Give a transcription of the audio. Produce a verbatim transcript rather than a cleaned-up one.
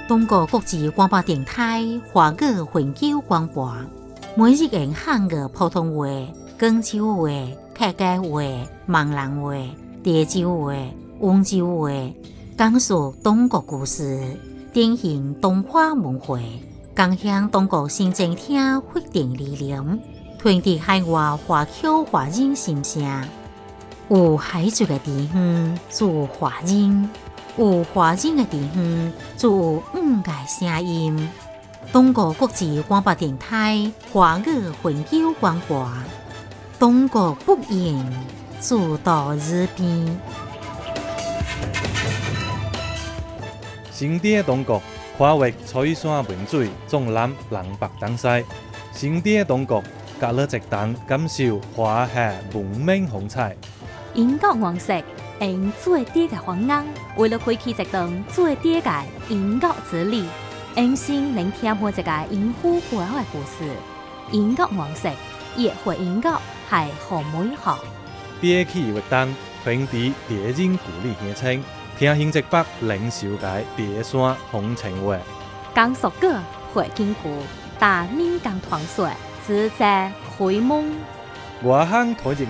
中国国际广播电台华语永久广播，每日用汉语普通话、广州话、客家话、闽南话、潮州话、温州话，讲述中国故事，典型东华文化，共享中国新政厅发展理念，传递海外华侨华人心声。有海族的地方，就有华人；有华人的地方，就有五个声音。中国国际广播电台华语永久广播，中国不言，自到日边。 新地的中国，跨越彩山文水，纵览南北东西。新地的中国，隔了一段感受华夏文明风采。 英国王室用最低嘅方案，为了开启一段最低嘅英国之旅，用心聆听每一个英虎背后嘅故事。英国王室也会英国系好美好。 憋起活动，传递别人故里乡亲，听新浙北零售界别山风情话。 讲俗句会经过，大闽讲传说，自在开门。 外行推入